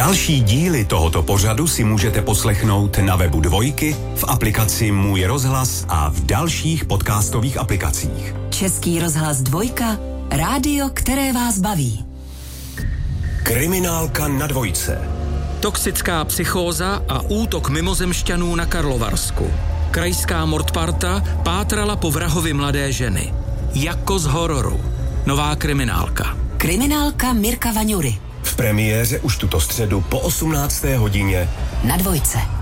Další díly tohoto pořadu si můžete poslechnout na webu Dvojky, v aplikaci Můj rozhlas a v dalších podcastových aplikacích. Český rozhlas Dvojka, rádio, které vás baví. Kriminálka na Dvojce. Toxická psychóza a útok mimozemšťanů na Karlovarsku. Krajská mordparta pátrala po vrahovi mladé ženy. Jako z hororu. Nová kriminálka. Kriminálka Mirka Vaňury. V premiéře už tuto středu po 18. hodině na Dvojce.